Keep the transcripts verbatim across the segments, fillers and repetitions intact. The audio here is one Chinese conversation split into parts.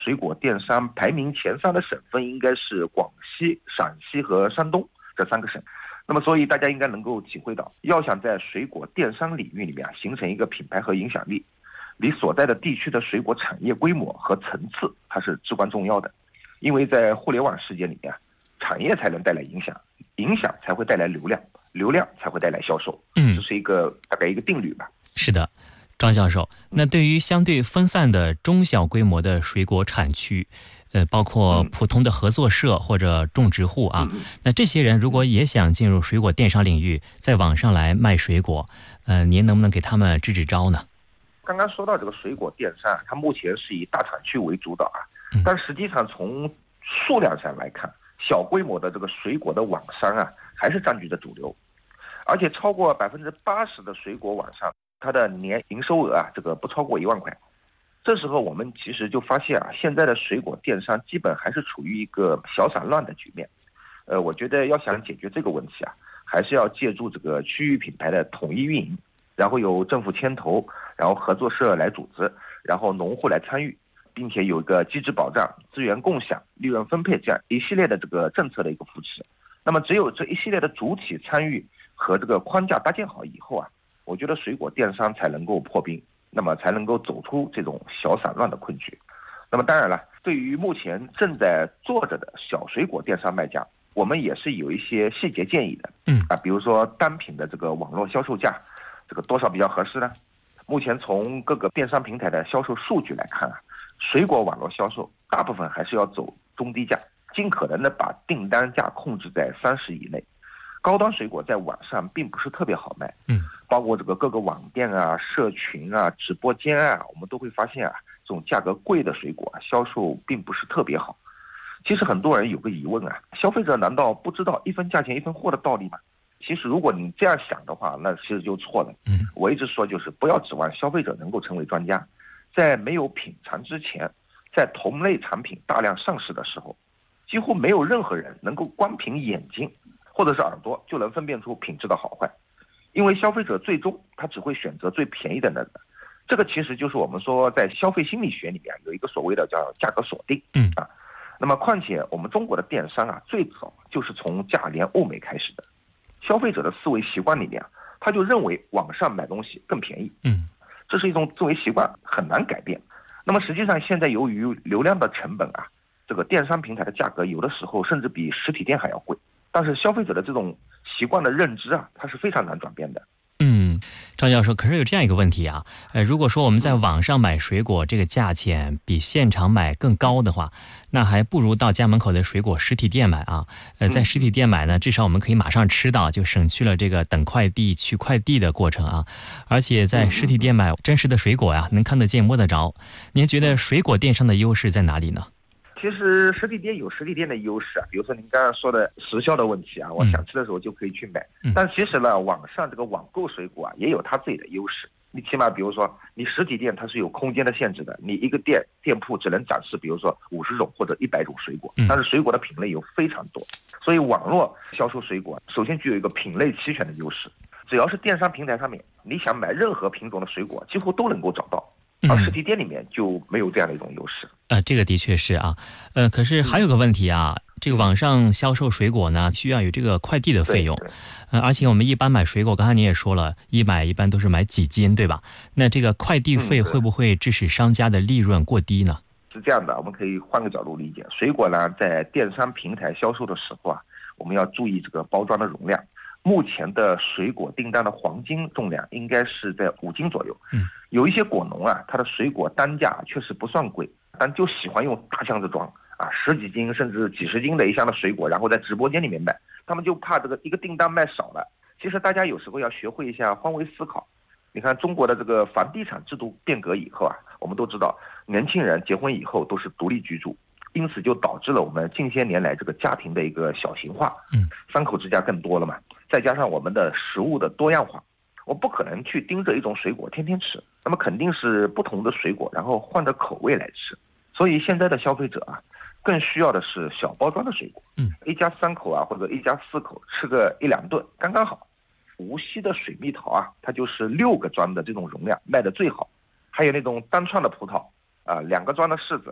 水果电商排名前三的省份应该是广西、陕西和山东这三个省。那么所以大家应该能够体会到，要想在水果电商领域里面啊形成一个品牌和影响力，你所在的地区的水果产业规模和层次它是至关重要的。因为在互联网世界里面啊，产业才能带来影响，影响才会带来流量，流量才会带来销售。 嗯， 这是一个大概一个定律吧。 是的，张教授，那对于相对分散的中小规模的水果产区，呃，包括普通的合作社或者种植户啊， 嗯、 那这些人如果也想进入水果电商领域，在网上来卖水果，呃，您能不能给他们支支招呢？ 刚刚说到这个水果电商，它目前是以大产区为主导啊，但实际上从数量上来看，小规模的这个水果的网商啊，还是占据着主流，而且超过百分之八十的水果网商，它的年营收额啊，这个不超过一万块。这时候我们其实就发现啊，现在的水果电商基本还是处于一个小散乱的局面。呃，我觉得要想解决这个问题啊，还是要借助这个区域品牌的统一运营，然后由政府牵头，然后合作社来组织，然后农户来参与，并且有一个机制保障、资源共享、利润分配这样一系列的这个政策的一个扶持。那么只有这一系列的主体参与和这个框架搭建好以后啊，我觉得水果电商才能够破冰，那么才能够走出这种小散乱的困局。那么当然了，对于目前正在做着的小水果电商卖家，我们也是有一些细节建议的。 嗯啊，比如说单品的这个网络销售价，这个多少比较合适呢？目前从各个电商平台的销售数据来看啊，水果网络销售大部分还是要走中低价，尽可能的把订单价控制在三十以内。高端水果在网上并不是特别好卖， 嗯， 包括这个各个网店啊、社群啊、直播间啊，我们都会发现啊，这种价格贵的水果啊，销售并不是特别好。其实很多人有个疑问啊，消费者难道不知道一分价钱一分货的道理吗？其实如果你这样想的话，那其实就错了。 嗯， 我一直说就是不要指望消费者能够成为专家，在没有品尝之前，在同类产品大量上市的时候，几乎没有任何人能够光凭眼睛或者是耳朵就能分辨出品质的好坏，因为消费者最终他只会选择最便宜的那个。这个其实就是我们说在消费心理学里面有一个所谓的叫价格锁定。 嗯啊，那么况且我们中国的电商啊，最早就是从价廉物美开始的。消费者的思维习惯里面啊，他就认为网上买东西更便宜。 嗯， 这是一种思维习惯，很难改变。那么实际上现在由于流量的成本啊，这个电商平台的价格有的时候甚至比实体店还要贵。但是消费者的这种习惯的认知啊，它是非常难转变的。 嗯，张教授，可是有这样一个问题啊，呃，如果说我们在网上买水果，这个价钱比现场买更高的话，那还不如到家门口的水果实体店买啊。呃，在实体店买呢，至少我们可以马上吃到，就省去了这个等快递、取快递的过程啊。而且在实体店买真实的水果呀，能看得见、摸得着。您觉得水果电商的优势在哪里呢？ 其实实体店有实体店的优势啊，比如说您刚刚说的时效的问题啊，我想吃的时候就可以去买。 嗯、 但其实呢，网上这个网购水果啊，也有它自己的优势。你起码比如说，你实体店它是有空间的限制的，你一个店店铺只能展示，比如说五十种或者一百种水果，但是水果的品类有非常多，所以网络销售水果首先具有一个品类齐全的优势。只要是电商平台上面，你想买任何品种的水果，几乎都能够找到。而实体店里面就没有这样的一种优势。 呃，这个的确是啊，呃，可是还有个问题啊，这个网上销售水果呢，需要有这个快递的费用，呃，而且我们一般买水果，刚才您也说了，一买一般都是买几斤，对吧？那这个快递费会不会致使商家的利润过低呢？ 是这样的，我们可以换个角度理解，水果呢，在电商平台销售的时候啊，我们要注意这个包装的容量。目前的水果订单的黄金重量应该是在五斤左右。 嗯， 有一些果农啊，他的水果单价确实不算贵，但就喜欢用大箱子装啊，十几斤甚至几十斤的一箱的水果，然后在直播间里面卖，他们就怕这个一个订单卖少了。其实大家有时候要学会一下换位思考。你看中国的这个房地产制度变革以后啊，我们都知道年轻人结婚以后都是独立居住，因此就导致了我们近些年来这个家庭的一个小型化， 嗯， 三口之家更多了嘛。再加上我们的食物的多样化，我不可能去盯着一种水果天天吃，那么肯定是不同的水果，然后换着口味来吃。所以现在的消费者啊，更需要的是小包装的水果， 嗯， 一家三口啊，或者一家四口吃个一两顿刚刚好。无锡的水蜜桃啊，它就是六个装的这种容量卖的最好，还有那种单串的葡萄啊，两个装的柿子，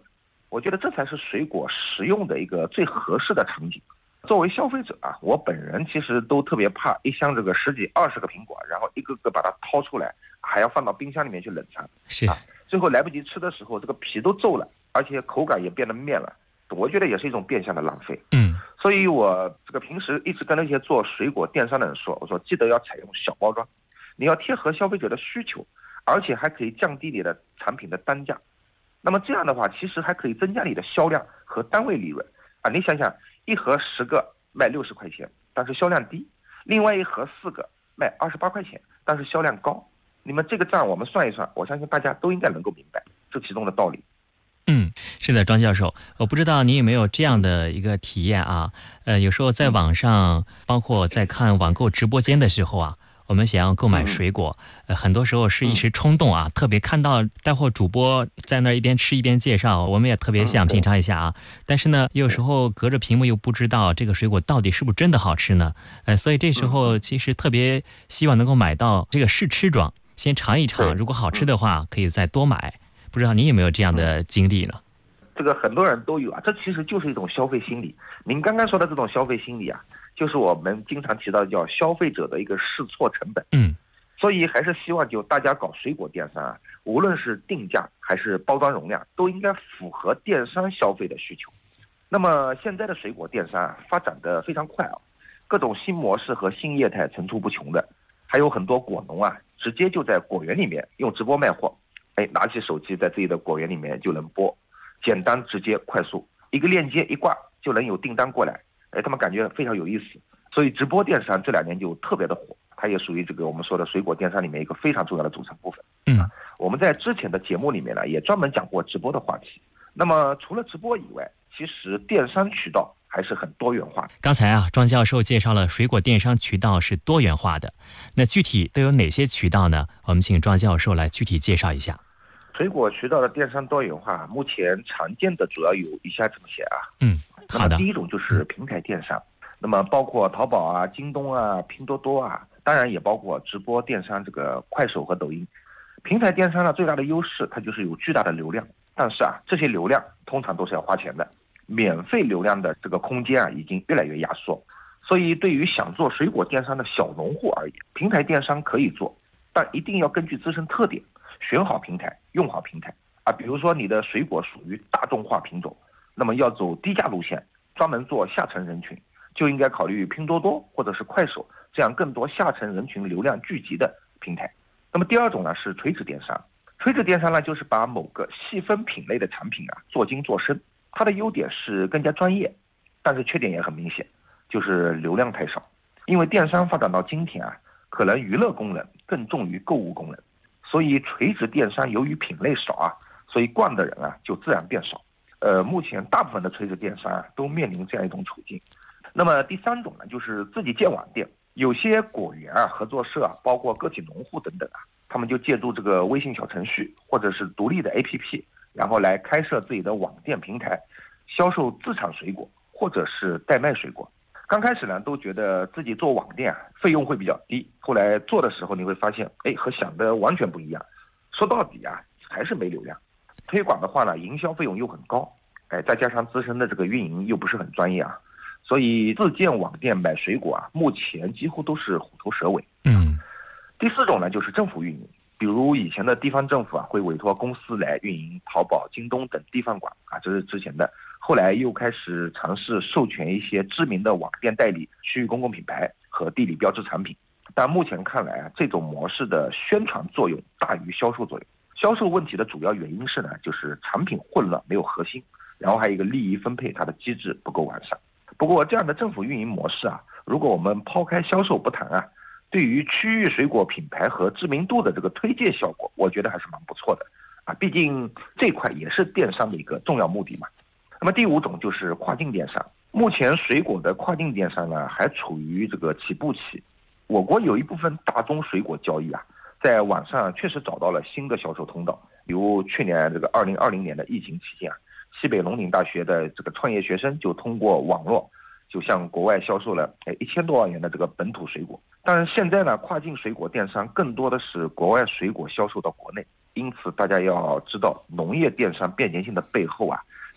我觉得这才是水果食用的一个最合适的场景。作为消费者啊，我本人其实都特别怕一箱这个十几二十个苹果，然后一个个把它掏出来，还要放到冰箱里面去冷藏， 是啊，最后来不及吃的时候，这个皮都皱了，而且口感也变得面了，我觉得也是一种变相的浪费。 嗯， 所以我这个平时一直跟那些做水果电商的人说，我说记得要采用小包装，你要贴合消费者的需求，而且还可以降低你的产品的单价。那么这样的话，其实还可以增加你的销量和单位利润啊！你想想，一盒十个卖六十块钱，但是销量低；另外一盒四个卖二十八块钱，但是销量高。你们这个账我们算一算，我相信大家都应该能够明白这其中的道理。 嗯，是的，庄教授，我不知道你有没有这样的一个体验啊？呃，有时候在网上，包括在看网购直播间的时候啊，我们想要购买水果，呃，很多时候是一时冲动啊，特别看到带货主播在那一边吃一边介绍，我们也特别想品尝一下啊。但是呢，有时候隔着屏幕又不知道这个水果到底是不是真的好吃呢？呃，所以这时候其实特别希望能够买到这个试吃装，先尝一尝，如果好吃的话可以再多买。不知道你有没有这样的经历呢？ 这个很多人都有啊，这其实就是一种消费心理。您刚刚说的这种消费心理啊，就是我们经常提到的叫消费者的一个试错成本。 嗯， 所以还是希望就大家搞水果电商啊，无论是定价还是包装容量，都应该符合电商消费的需求。那么现在的水果电商啊，发展的非常快啊，各种新模式和新业态层出不穷的，还有很多果农啊，直接就在果园里面用直播卖货。哎，拿起手机在自己的果园里面就能播，简单直接快速，一个链接一挂就能有订单过来。哎，他们感觉非常有意思，所以直播电商这两年就特别的火，它也属于这个我们说的水果电商里面一个非常重要的组成部分。 嗯， 我们在之前的节目里面呢，也专门讲过直播的话题。那么除了直播以外，其实电商渠道还是很多元化的。 刚才啊，庄教授介绍了水果电商渠道是多元化的，那具体都有哪些渠道呢？我们请庄教授来具体介绍一下。 水果渠道的电商多元化，目前常见的主要有以下这么些啊。 嗯，好的。 第一种就是平台电商，那么包括淘宝啊、京东啊、拼多多啊，当然也包括直播电商这个快手和抖音。平台电商呢，最大的优势它就是有巨大的流量，但是啊，这些流量通常都是要花钱的，免费流量的这个空间啊，已经越来越压缩。所以对于想做水果电商的小农户而言，平台电商可以做，但一定要根据自身特点选好平台，用好平台啊。比如说你的水果属于大众化品种，那么要走低价路线，专门做下沉人群，就应该考虑拼多多或者是快手这样更多下沉人群流量聚集的平台。那么第二种呢是垂直电商，垂直电商呢就是把某个细分品类的产品啊做精做深，它的优点是更加专业，但是缺点也很明显，就是流量太少。因为电商发展到今天啊，可能娱乐功能更重于购物功能。所以垂直电商由于品类少啊，所以逛的人啊就自然变少。呃，目前大部分的垂直电商啊都面临这样一种处境。那么第三种呢，就是自己建网店。有些果园啊、合作社啊，包括个体农户等等啊，他们就借助这个微信小程序或者是独立的 A P P， 然后来开设自己的网店平台，销售自产水果或者是代卖水果。刚开始呢，都觉得自己做网店啊，费用会比较低。后来做的时候，你会发现，哎，和想的完全不一样。说到底啊，还是没流量。推广的话呢，营销费用又很高，哎，再加上自身的这个运营又不是很专业啊，所以自建网店买水果啊，目前几乎都是虎头蛇尾。 嗯。 第四种呢，就是政府运营，比如以前的地方政府啊，会委托公司来运营淘宝、京东等地方馆啊，这是之前的。后来又开始尝试授权一些知名的网店代理、区域公共品牌和地理标志产品，但目前看来啊，这种模式的宣传作用大于销售作用。销售问题的主要原因是呢，就是产品混乱没有核心，然后还有一个利益分配它的机制不够完善。不过这样的政府运营模式啊，如果我们抛开销售不谈啊，对于区域水果品牌和知名度的这个推荐效果，我觉得还是蛮不错的啊。毕竟这块也是电商的一个重要目的嘛。那么第五种就是跨境电商。目前水果的跨境电商呢，还处于这个起步期。我国有一部分大宗水果交易啊，在网上确实找到了新的销售通道。比如去年这个二零二零年的疫情期间啊，西北龙井大学的这个创业学生就通过网络，就向国外销售了哎一千多万元的这个本土水果。但是现在呢，跨境水果电商更多的是国外水果销售到国内。因此大家要知道，农业电商便捷性的背后啊，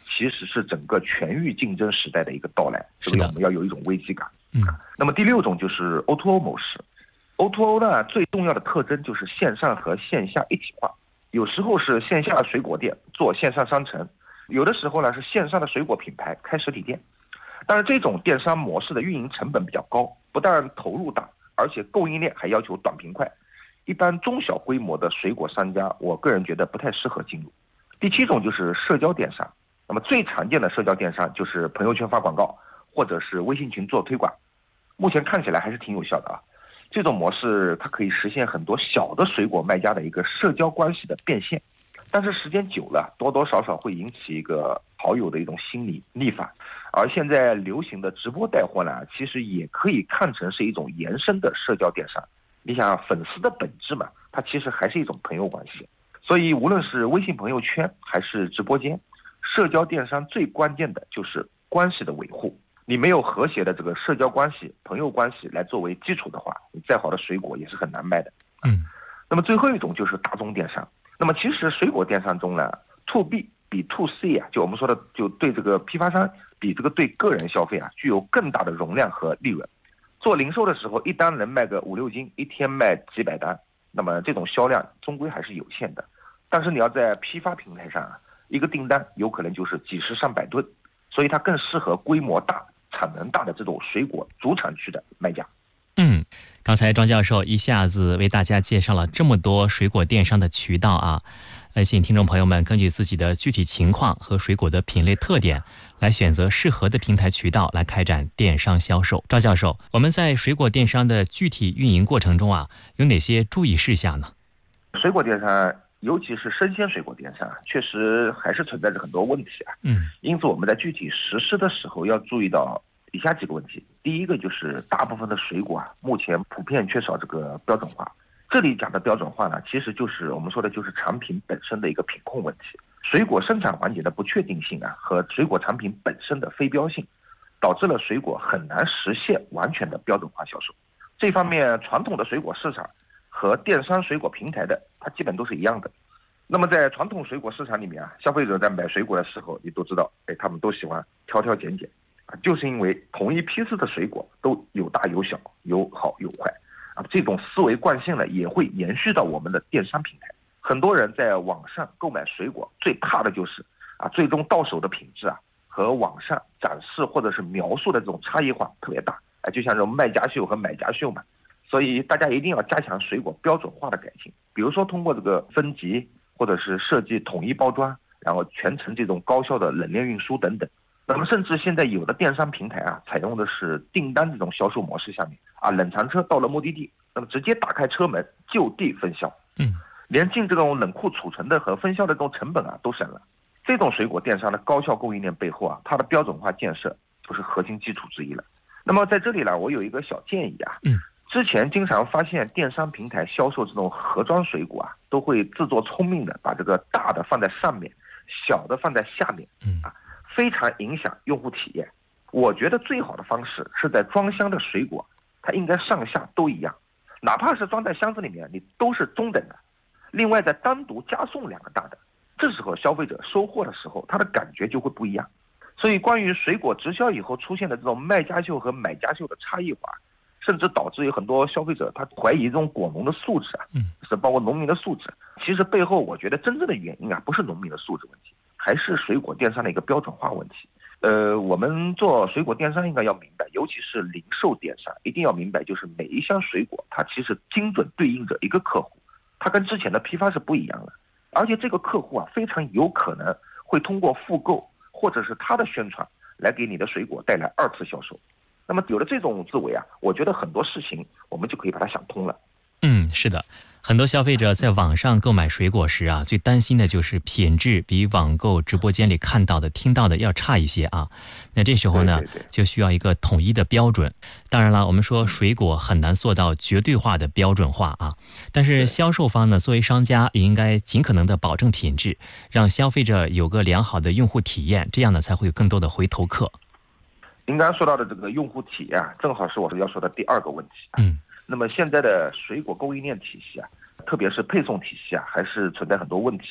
其实是整个全域竞争时代的一个到来，这个我们要有一种危机感。 嗯， 那么第六种就是 O to O 模式。O to O 呢，最重要的特征就是线上和线下一体化。有时候是线下的水果店做线上商城，有的时候呢是线上的水果品牌开实体店。但是这种电商模式的运营成本比较高，不但投入大，而且供应链还要求短平快。一般中小规模的水果商家，我个人觉得不太适合进入。第七种就是社交电商。那么最常见的社交电商就是朋友圈发广告，或者是微信群做推广。目前看起来还是挺有效的啊。这种模式它可以实现很多小的水果卖家的一个社交关系的变现，但是时间久了，多多少少会引起一个好友的一种心理逆反。而现在流行的直播带货呢，其实也可以看成是一种延伸的社交电商。你想粉丝的本质嘛，它其实还是一种朋友关系。所以无论是微信朋友圈还是直播间，社交电商最关键的就是关系的维护。你没有和谐的这个社交关系、朋友关系来作为基础的话，你再好的水果也是很难卖的。 嗯， 那么最后一种就是大宗电商。那么其实水果电商中呢 ，to B 比 to C 啊，就我们说的，就对这个批发商比这个对个人消费啊，具有更大的容量和利润。做零售的时候，一单能卖个五六斤，一天卖几百单，那么这种销量终归还是有限的。但是你要在批发平台上啊，一个订单有可能就是几十上百吨，所以它更适合规模大、产能大的这种水果主产区的卖家。 嗯，刚才庄教授一下子为大家介绍了这么多水果电商的渠道啊，呃，请听众朋友们根据自己的具体情况和水果的品类特点，来选择适合的平台渠道来开展电商销售。赵教授，我们在水果电商的具体运营过程中啊，有哪些注意事项呢？ 水果电商，尤其是生鲜水果电商，确实还是存在着很多问题啊。 嗯， 因此我们在具体实施的时候要注意到以下几个问题。第一个就是大部分的水果啊，目前普遍缺少这个标准化。这里讲的标准化呢，其实就是我们说的就是产品本身的一个品控问题。水果生产环节的不确定性啊，和水果产品本身的非标性，导致了水果很难实现完全的标准化销售。这方面，传统的水果市场和电商水果平台的，它基本都是一样的。那么在传统水果市场里面啊，消费者在买水果的时候，你都知道，哎，他们都喜欢挑挑拣拣啊，就是因为同一批次的水果都有大有小，有好有坏啊，这种思维惯性呢，也会延续到我们的电商平台。很多人在网上购买水果，最怕的就是啊，最终到手的品质啊，和网上展示或者是描述的这种差异化特别大，哎，就像这种卖家秀和买家秀嘛。所以大家一定要加强水果标准化的改进，比如说通过这个分级，或者是设计统一包装，然后全程这种高效的冷链运输等等。那么甚至现在有的电商平台啊，采用的是订单这种销售模式下面啊，冷藏车到了目的地，那么直接打开车门就地分销， 嗯， 连进这种冷库储存的和分销的这种成本啊都省了。这种水果电商的高效供应链背后啊，它的标准化建设就是核心基础之一了。那么在这里呢，我有一个小建议啊， 嗯。 之前经常发现电商平台销售这种盒装水果啊，都会自作聪明的把这个大的放在上面，小的放在下面，啊，非常影响用户体验。我觉得最好的方式是在装箱的水果，它应该上下都一样，哪怕是装在箱子里面，你都是中等的。另外再单独加送两个大的，这时候消费者收货的时候，他的感觉就会不一样。所以关于水果直销以后出现的这种卖家秀和买家秀的差异化，甚至导致有很多消费者他怀疑这种果农的素质啊， 嗯， 是包括农民的素质。其实背后我觉得真正的原因啊，不是农民的素质问题，还是水果电商的一个标准化问题。呃，我们做水果电商应该要明白，尤其是零售电商，一定要明白，就是每一箱水果它其实精准对应着一个客户，它跟之前的批发是不一样的。而且这个客户啊，非常有可能会通过复购或者是他的宣传来给你的水果带来二次销售。那么有了这种思维啊，我觉得很多事情我们就可以把它想通了。 嗯，是的，很多消费者在网上购买水果时啊，最担心的就是品质比网购直播间里看到的、听到的要差一些啊。那这时候呢， 对对对就需要一个统一的标准。当然了，我们说水果很难做到绝对化的标准化啊，但是销售方呢，作为商家也应该尽可能的保证品质，让消费者有个良好的用户体验，这样呢才会有更多的回头客。 您刚刚说到的这个用户体验啊，正好是我要说的第二个问题。 嗯， 那么现在的水果供应链体系啊，特别是配送体系啊，还是存在很多问题的。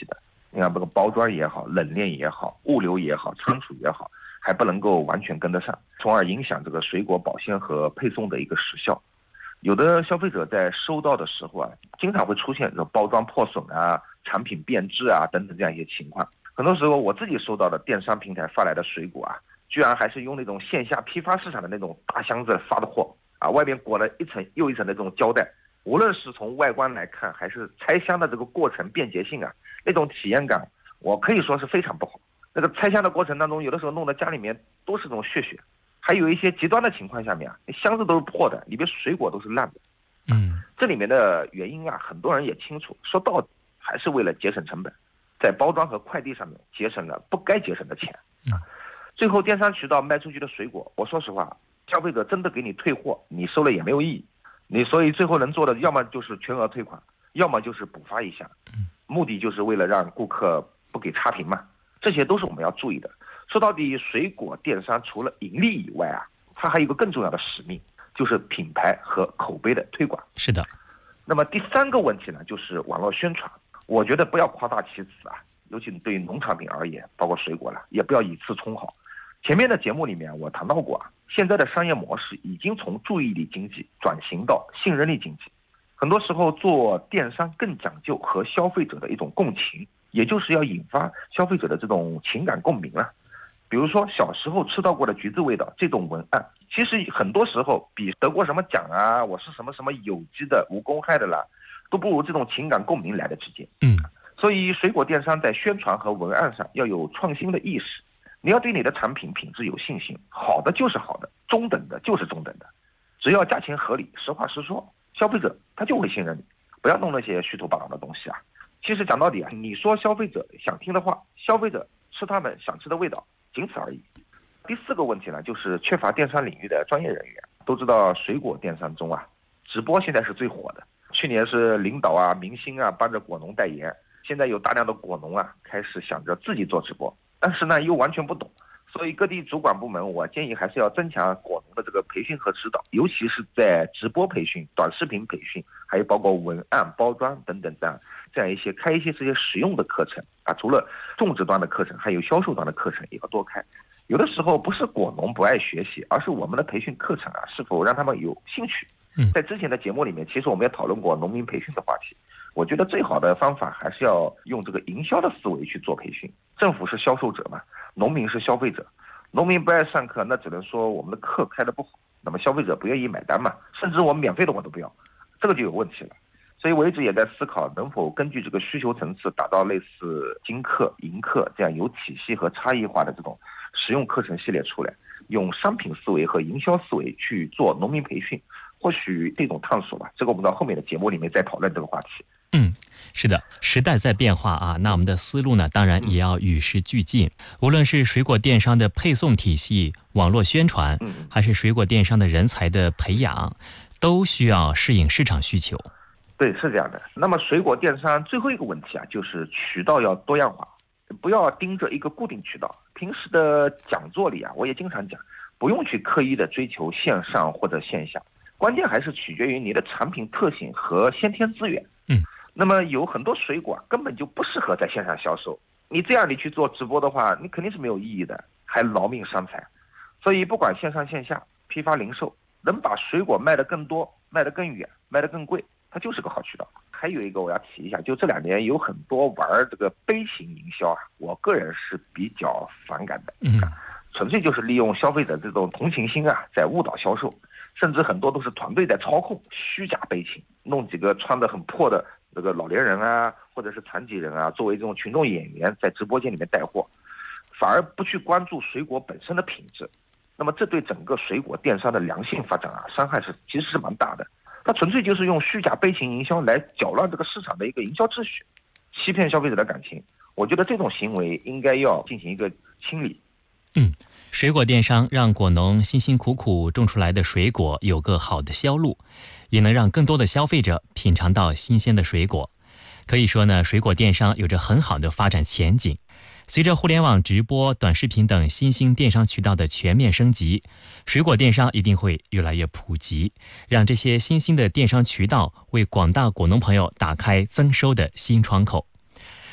你看这个包装也好，冷链也好，物流也好，仓储也好，还不能够完全跟得上，从而影响这个水果保鲜和配送的一个时效。有的消费者在收到的时候啊，经常会出现这个包装破损啊、产品变质啊等等这样一些情况。很多时候我自己收到的电商平台发来的水果啊，居然还是用那种线下批发市场的那种大箱子发的货啊，外边裹了一层又一层的这种胶带。无论是从外观来看，还是拆箱的这个过程便捷性啊，那种体验感，我可以说是非常不好。那个拆箱的过程当中，有的时候弄得家里面都是这种血血，还有一些极端的情况下面啊，箱子都是破的，里边水果都是烂的。 嗯， 这里面的原因啊，很多人也清楚，说到底还是为了节省成本，在包装和快递上面节省了不该节省的钱。 嗯， 最后电商渠道卖出去的水果，我说实话，消费者真的给你退货，你收了也没有意义。你所以最后能做的，要么就是全额退款，要么就是补发一下，目的就是为了让顾客不给差评嘛。这些都是我们要注意的。说到底，水果电商除了盈利以外啊，它还有一个更重要的使命，就是品牌和口碑的推广。 是的。 那么第三个问题呢，就是网络宣传。我觉得不要夸大其词啊，尤其对于农产品而言，包括水果了，也不要以次充好。前面的节目里面我谈到过啊，现在的商业模式已经从注意力经济转型到信任力经济。很多时候做电商更讲究和消费者的一种共情，也就是要引发消费者的这种情感共鸣啊。比如说小时候吃到过的橘子味道这种文案，其实很多时候比得过什么奖啊，我是什么什么有机的无公害的啦，都不如这种情感共鸣来的直接。 嗯， 所以水果电商在宣传和文案上要有创新的意识。你要对你的产品品质有信心，好的就是好的，中等的就是中等的，只要价钱合理，实话实说，消费者他就会信任你。不要弄那些虚头巴脑的东西啊。其实讲到底啊，你说消费者想听的话，消费者吃他们想吃的味道，仅此而已。第四个问题呢，就是缺乏电商领域的专业人员。都知道水果电商中啊，直播现在是最火的。去年是领导啊、明星啊帮着果农代言，现在有大量的果农啊开始想着自己做直播。但是呢，又完全不懂，所以各地主管部门，我建议还是要增强果农的这个培训和指导，尤其是在直播培训、短视频培训，还有包括文案、包装等等这样这样一些开一些这些实用的课程啊。除了种植端的课程，还有销售端的课程也要多开。有的时候不是果农不爱学习，而是我们的培训课程啊是否让他们有兴趣。在之前的节目里面，其实我们也讨论过农民培训的话题。我觉得最好的方法还是要用这个营销的思维去做培训。政府是销售者嘛，农民是消费者。农民不爱上课，那只能说我们的课开得不好，那么消费者不愿意买单嘛，甚至我们免费的我都不要，这个就有问题了。所以我一直也在思考，能否根据这个需求层次，打造类似金课、银课这样有体系和差异化的这种实用课程系列出来，用商品思维和营销思维去做农民培训。或许这种探索吧，这个我们到后面的节目里面再讨论这个话题。 嗯，是的，时代在变化啊，那我们的思路呢，当然也要与时俱进。无论是水果电商的配送体系、网络宣传，还是水果电商的人才的培养，都需要适应市场需求。 对，是这样的。那么水果电商最后一个问题啊，就是渠道要多样化，不要盯着一个固定渠道。平时的讲座里啊，我也经常讲，不用去刻意的追求线上或者线下。关键还是取决于你的产品特性和先天资源。 嗯， 那么有很多水果根本就不适合在线上销售，你这样你去做直播的话，你肯定是没有意义的，还劳命伤财。所以不管线上线下、批发零售，能把水果卖得更多、卖得更远、卖得更贵，它就是个好渠道。还有一个我要提一下，就这两年有很多玩这个杯型营销啊，我个人是比较反感的。 嗯， 纯粹就是利用消费者这种同情心啊，在误导销售。甚至很多都是团队在操控，虚假悲情，弄几个穿得很破的这个老年人啊，或者是残疾人啊，作为这种群众演员在直播间里面带货，反而不去关注水果本身的品质。那么这对整个水果电商的良性发展啊，伤害是其实是蛮大的。它纯粹就是用虚假悲情营销来搅乱这个市场的一个营销秩序，欺骗消费者的感情。我觉得这种行为应该要进行一个清理。 嗯，水果电商让果农辛辛苦苦种出来的水果有个好的销路，也能让更多的消费者品尝到新鲜的水果。可以说呢，水果电商有着很好的发展前景。随着互联网直播、短视频等新兴电商渠道的全面升级，水果电商一定会越来越普及，让这些新兴的电商渠道为广大果农朋友打开增收的新窗口。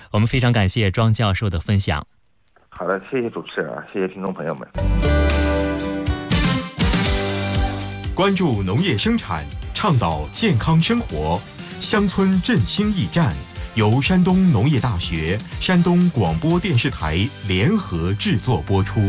我们非常感谢庄教授的分享。 好的，谢谢主持人啊，谢谢听众朋友们。 关注农业生产，倡导健康生活，乡村振兴驿站由山东农业大学、山东广播电视台联合制作播出。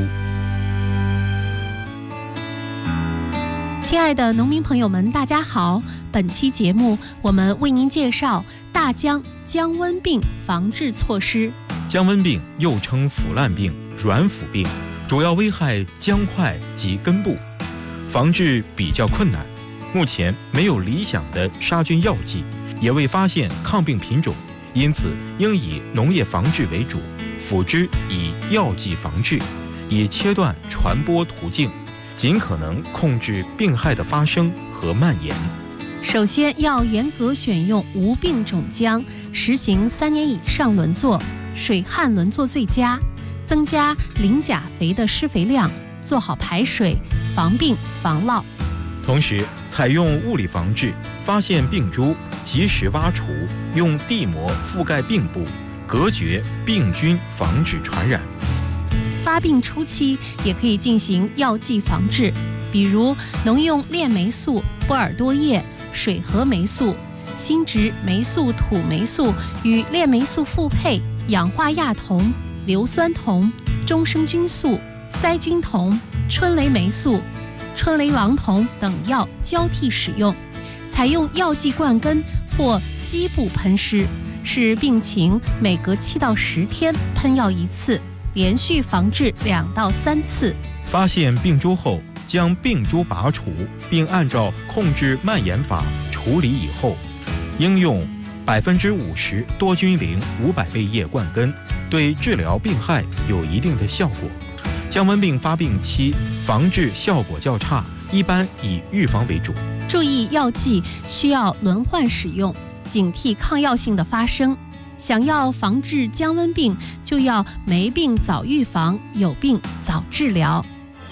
亲爱的农民朋友们，大家好！本期节目我们为您介绍大姜姜瘟病防治措施。 姜瘟病又称腐烂病、软腐病，主要危害姜块及根部，防治比较困难。目前没有理想的杀菌药剂，也未发现抗病品种，因此应以农业防治为主，辅之以药剂防治，以切断传播途径，尽可能控制病害的发生和蔓延。 首先要严格选用无病种姜，实行三年以上轮作，水旱轮作最佳，增加磷钾肥的施肥量，做好排水，防病防涝。 同时采用物理防治，发现病株及时挖除，用地膜覆盖病部，隔绝病菌，防止传染。 发病初期也可以进行药剂防治，比如农用链霉素、波尔多液、水合霉素、新植霉素土霉素与链霉素复配、氧化亚酮、硫酸酮、中生菌素、塞菌酮、春雷霉素、春雷王酮等药交替使用，采用药剂灌根或基部喷施，使病情每隔七到十天喷药一次，连续防治两到三次。 发现病株后，将病株拔除，并按照控制蔓延法处理以后，应用百分之五十多菌灵五百倍液灌根，对治疗病害有一定的效果。姜瘟病发病期防治效果较差，一般以预防为主。 注意药剂需要轮换使用，警惕抗药性的发生。想要防治姜瘟病，就要没病早预防，有病早治疗。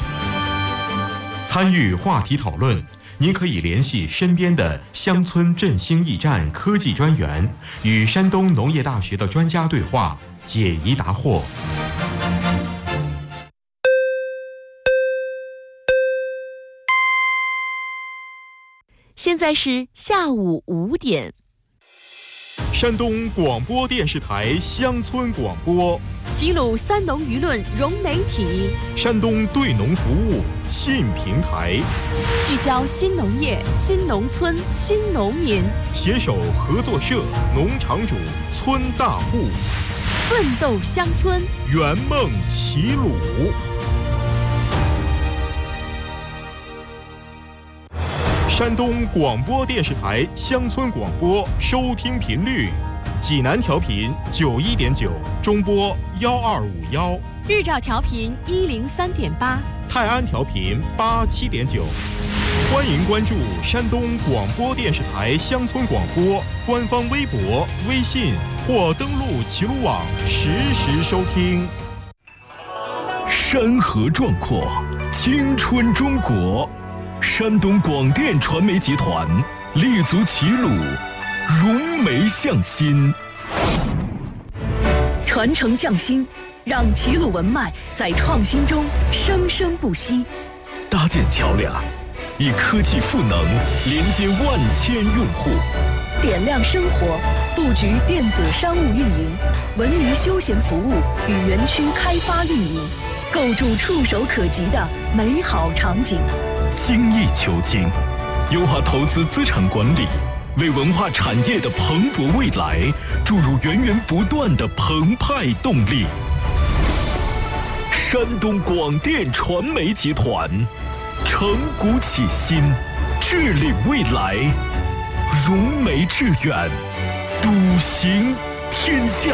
参与话题讨论，您可以联系身边的乡村振兴驿站科技专员，与山东农业大学的专家对话，解疑答惑。 现在是下午五点。 山东广播电视台乡村广播， 齐鲁三农舆论融媒体， 山东对农服务新平台， 聚焦新农业、新农村、新农民， 携手合作社、农场主、村大户， 奋斗乡村， 圆梦齐鲁。山东广播电视台乡村广播收听频率：济南调频九一点九，中波幺二五幺； 日照调频一零三点八， 泰安调频八七点九。欢迎关注山东广播电视台乡村广播官方微博、微信或登录齐鲁网实时收听。 山河壮阔，青春中国。山东广电传媒集团立足齐鲁，融媒向新， 传承匠心，让齐鲁文脉在创新中生生不息。 搭建桥梁，以科技赋能连接万千用户。 点亮生活，布局电子商务运营、文娱休闲服务与园区开发运营，构筑触手可及的美好场景。 精益求精，优化投资资产管理，为文化产业的蓬勃未来注入源源不断的澎湃动力。山东广电传媒集团，承古启新，治理未来，融媒致远，笃行天下。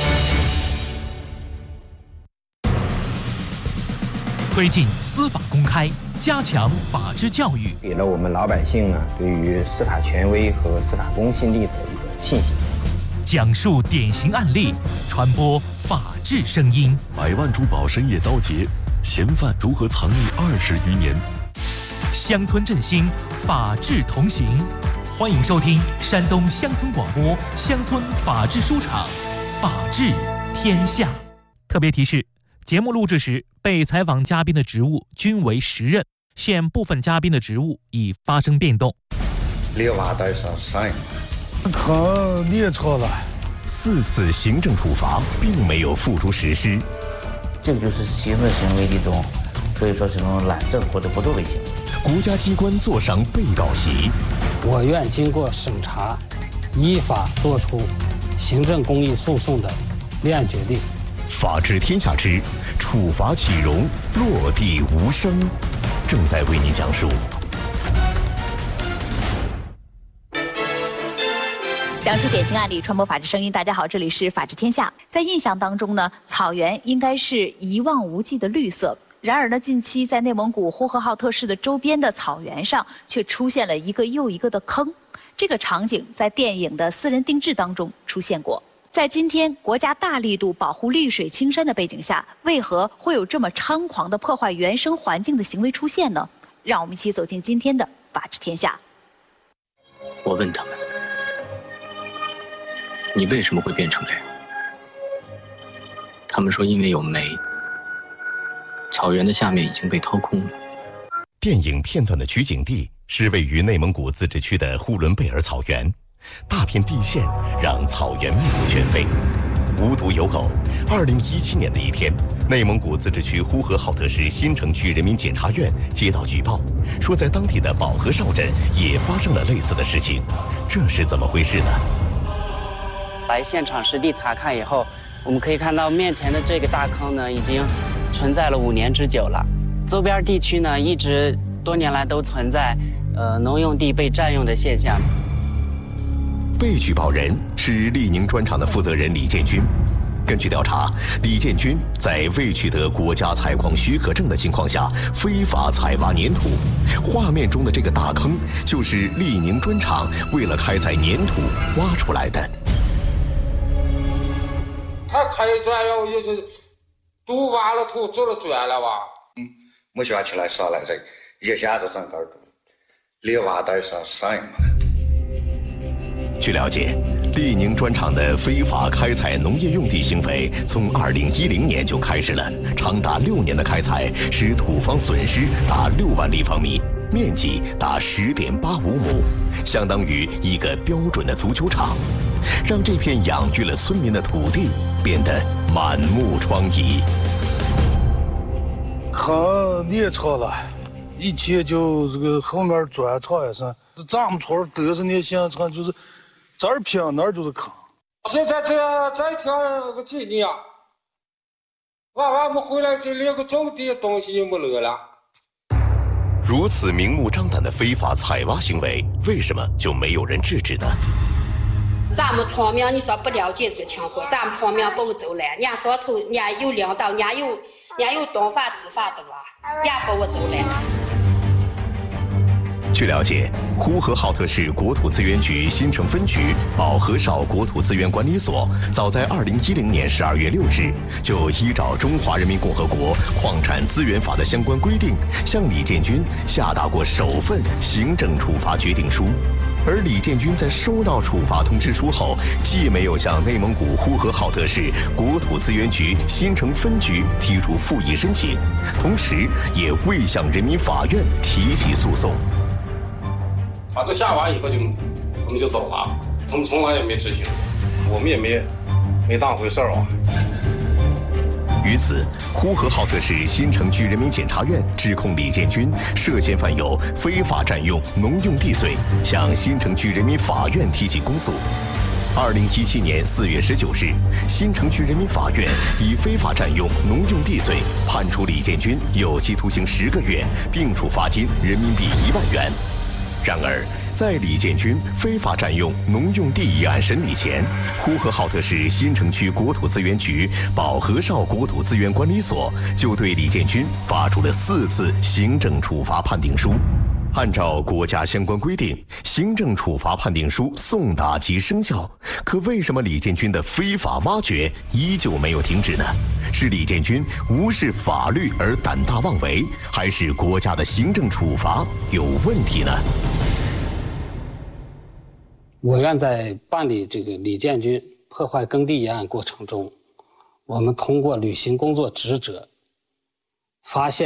推进司法公开，加强法治教育， 给了我们老百姓呢对于司法权威和司法公信力的一个信心。 讲述典型案例，传播法治声音。 百万珠宝深夜遭劫，嫌犯如何藏匿二十余年？ 乡村振兴，法治同行。欢迎收听山东乡村广播乡村法治书场， 法治天下。特别提示：节目录制时，被采访嘉宾的职务均为时任，现部分嘉宾的职务已发生变动。 列娃带上山， 可列错了。 四次行政处罚并没有付诸实施， 这个就是行政行为的一种，可以说是一种懒政或者不作为行为。 国家机关坐上被告席， 我院经过审查，依法作出行政公益诉讼的立案决定。 法治天下之处罚岂容落地无声，正在为您讲述。 讲述典型案例，传播法治声音。大家好，这里是法治天下。在印象当中呢，草原应该是一望无际的绿色。然而呢，近期在内蒙古呼和浩特市的周边的草原上，却出现了一个又一个的坑。这个场景在电影的《私人定制》当中出现过。在今天国家大力度保护绿水青山的背景下，为何会有这么猖狂的破坏原生环境的行为出现呢？让我们一起走进今天的法治天下。 我问他们，你为什么会变成这样？他们说因为有煤，草原的下面已经被掏空了。 电影片段的取景地是位于内蒙古自治区的呼伦贝尔草原，大片地线让草原面目全非。无独有偶，二零一七年的一天，内蒙古自治区呼和浩特市新城区人民检察院接到举报，说在当地的保和邵镇也发生了类似的事情，这是怎么回事呢？ 来现场实地查看以后，我们可以看到面前的这个大坑呢，已经存在了五年之久了。周边地区呢，一直多年来都存在呃农用地被占用的现象。 被举报人是利宁砖厂的负责人李建军。根据调查，李建军在未取得国家采矿许可证的情况下，非法采挖粘土。画面中的这个大坑，就是利宁砖厂为了开采粘土挖出来的。 他开砖要就是都挖了土做了砖了吧？ 嗯，没想起来上来这一下子整个列挖带上山嘛。 据了解，利宁砖厂的非法开采农业用地行为从二零一零年就开始了，长达六年的开采使土方损失达六万立方米，面积达十点八五亩，相当于一个标准的足球场，让这片养育了村民的土地变得满目疮痍。 坑列错了，一切就这个后面砖厂也是，咱们村得是那现场就是这儿平那儿就是坑。 现在这这一天个几年，娃娃们回来就连个种地东西也没留了。 如此明目张胆的非法采挖行为，为什么就没有人制止呢？ 咱们村民你说不了解这个情况，咱们村民不走来，人家上头人家有领导，人家有人家有懂法知法的吧，人家不我走来。 据了解，呼和浩特市国土资源局新城分局保和邵国土资源管理所，早在二零一零年十二月六日，就依照《中华人民共和国矿产资源法》的相关规定，向李建军下达过首份行政处罚决定书。而李建军在收到处罚通知书后，既没有向内蒙古呼和浩特市国土资源局新城分局提出复议申请，同时也未向人民法院提起诉讼。 把这下完以后就，我们就走了，他们从来也没执行，我们也没没当回事儿啊。 于此，呼和浩特市新城区人民检察院指控李建军涉嫌犯有非法占用农用地罪，向新城区人民法院提起公诉。二零一七年四月十九日，新城区人民法院以非法占用农用地罪判处李建军有期徒刑十个月，并处罚金人民币一万元。然而，在李建军非法占用农用地一案审理前，呼和浩特市新城区国土资源局保和邵国土资源管理所就对李建军发出了四次行政处罚判定书。按照国家相关规定，行政处罚判定书送达即生效。可为什么李建军的非法挖掘依旧没有停止呢？是李建军无视法律而胆大妄为，还是国家的行政处罚有问题呢？ 我院在办理这个李建军破坏耕地沿岸过程中，我们通过履行工作职责，发现